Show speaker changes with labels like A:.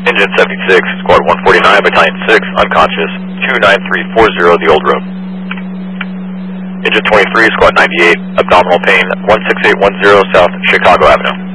A: Engine 76, Squad 149, Battalion 6, unconscious, 29340, the old road. Engine 23, Squad 98, abdominal pain, 16810 South Chicago Avenue.